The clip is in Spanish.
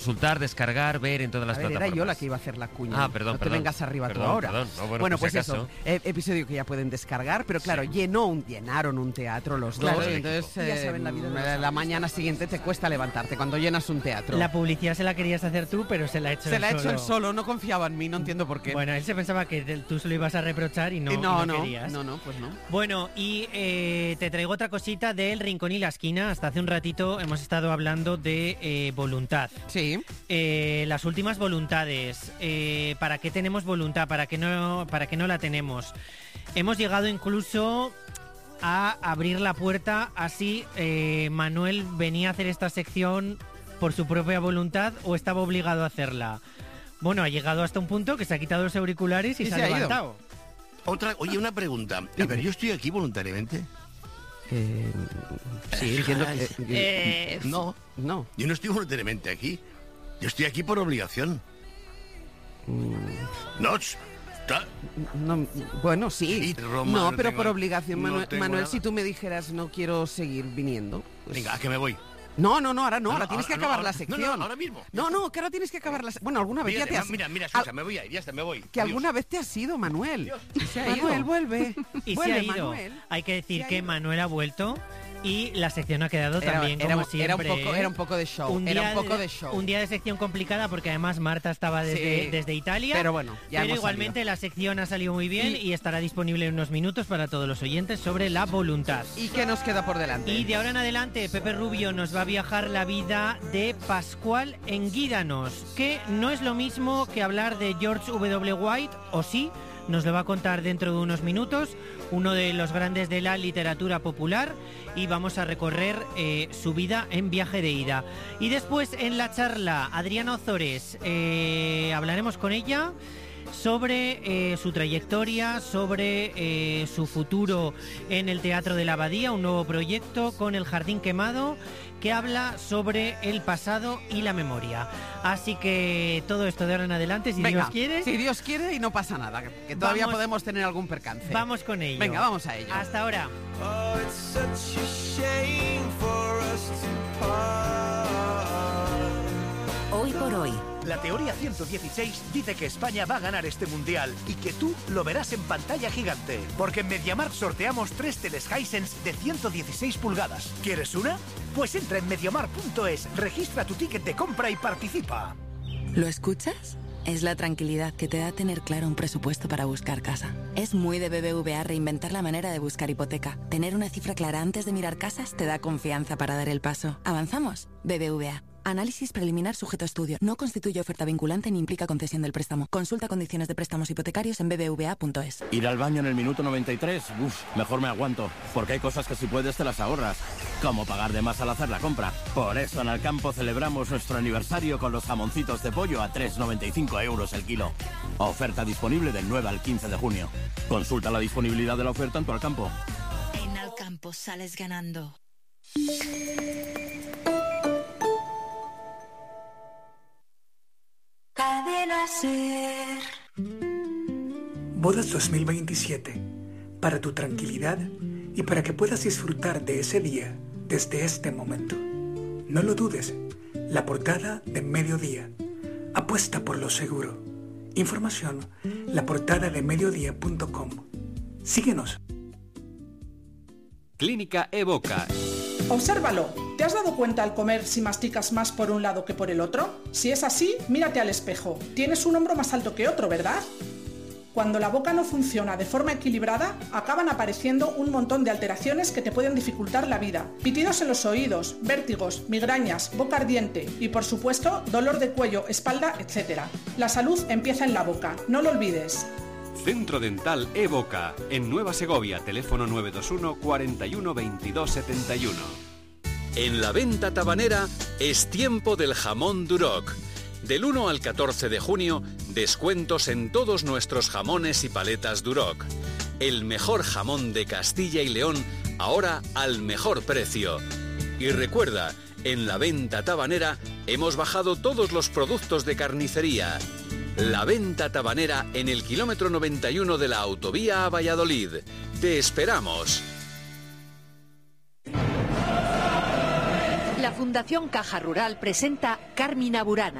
Consultar, descargar, ver en todas las plataformas. Era yo la que iba a hacer la cuña. Perdón, no te vengas arriba tú ahora. Bueno, pues eso, episodio que ya pueden descargar, pero claro, llenaron un teatro los dos. Claro, y entonces ya saben la vida de la mañana siguiente te cuesta levantarte cuando llenas un teatro. La publicidad se la querías hacer tú, pero se la ha hecho él solo. Se la ha hecho él solo, no confiaba en mí, no entiendo por qué. Bueno, él se pensaba que tú se lo ibas a reprochar y no querías. No, pues no. Bueno, y te traigo otra cosita del Rincón y la Esquina. Hasta hace un ratito hemos estado hablando de voluntad. Sí. Las últimas voluntades. ¿Para qué tenemos voluntad? ¿Para qué no la tenemos? Hemos llegado incluso a abrir la puerta así. Manuel venía a hacer esta sección por su propia voluntad o estaba obligado a hacerla. Bueno, ha llegado hasta un punto que se ha quitado los auriculares y se ha levantado. Oye, una pregunta. A ver, ¿yo estoy aquí voluntariamente? Sí, entiendo que... No. Yo no estoy voluntariamente aquí. Yo estoy aquí por obligación. No, bueno, sí. Roma, no, pero por obligación, Manuel, nada. si tú me dijeras no quiero seguir viniendo. Pues... Venga, que me voy. No, ahora tienes que acabar la sección. No, ahora mismo. No, que ahora tienes que acabar la sección. Bueno, alguna vez ya te has... Mira, Susa, me voy a ir, ya está, me voy. Que alguna vez te has ido, Manuel. Manuel, vuelve. Y se ha ido. Manuel. Hay que decir que Manuel ha vuelto y la sección ha quedado también como siempre. Era un poco de show. Un día de sección complicada porque además Marta estaba desde Italia. Pero bueno, pero igualmente la sección ha salido muy bien y estará disponible en unos minutos para todos los oyentes sobre la voluntad. ¿Y qué nos queda por delante? Y de ahora en adelante Pepe Rubio nos va a viajar la vida de Pascual Enguídanos, que no es lo mismo que hablar de George W. White, o sí. Nos lo va a contar dentro de unos minutos, uno de los grandes de la literatura popular, y vamos a recorrer su vida en Viaje de Ida. Y después en la charla, Adriana Ozores, hablaremos con ella sobre su trayectoria, sobre su futuro en el Teatro de la Abadía, un nuevo proyecto con El Jardín Quemado, que habla sobre el pasado y la memoria. Así que todo esto de ahora en adelante, si Dios quiere... Si Dios quiere y no pasa nada, que todavía podemos tener algún percance. Vamos con ello. Venga, vamos a ello. Hasta ahora. Hoy por hoy. La teoría 116 dice que España va a ganar este mundial y que tú lo verás en pantalla gigante. Porque en MediaMarkt sorteamos 3 teles Hisense de 116 pulgadas. ¿Quieres una? Pues entra en MediaMarkt.es, registra tu ticket de compra y participa. ¿Lo escuchas? Es la tranquilidad que te da tener claro un presupuesto para buscar casa. Es muy de BBVA reinventar la manera de buscar hipoteca. Tener una cifra clara antes de mirar casas te da confianza para dar el paso. ¿Avanzamos? BBVA. Análisis preliminar sujeto a estudio. No constituye oferta vinculante ni implica concesión del préstamo. Consulta condiciones de préstamos hipotecarios en bbva.es. Ir al baño en el minuto 93, mejor me aguanto, porque hay cosas que si puedes te las ahorras, como pagar de más al hacer la compra. Por eso en Alcampo celebramos nuestro aniversario con los jamoncitos de pollo a 3,95 € el kilo. Oferta disponible del 9 al 15 de junio. Consulta la disponibilidad de la oferta en tu Alcampo. En Alcampo sales ganando. Cadena Ser. Bodas 2027. Para tu tranquilidad y para que puedas disfrutar de ese día desde este momento. No lo dudes. La portada de Mediodía. Apuesta por lo seguro. Información: laportadademediodía.com. Síguenos. Clínica Evoca. Obsérvalo. ¿Te has dado cuenta al comer si masticas más por un lado que por el otro? Si es así, mírate al espejo. Tienes un hombro más alto que otro, ¿verdad? Cuando la boca no funciona de forma equilibrada, acaban apareciendo un montón de alteraciones que te pueden dificultar la vida. Pitidos en los oídos, vértigos, migrañas, boca ardiente y, por supuesto, dolor de cuello, espalda, etc. La salud empieza en la boca, no lo olvides. Centro Dental Evoca, en Nueva Segovia, teléfono 921 41 22 71. En la venta tabanera es tiempo del jamón Duroc. Del 1 al 14 de junio, descuentos en todos nuestros jamones y paletas Duroc. El mejor jamón de Castilla y León, ahora al mejor precio. Y recuerda, en la venta tabanera hemos bajado todos los productos de carnicería. La venta tabanera en el kilómetro 91 de la autovía a Valladolid. ¡Te esperamos! La Fundación Caja Rural presenta Carmina Burana,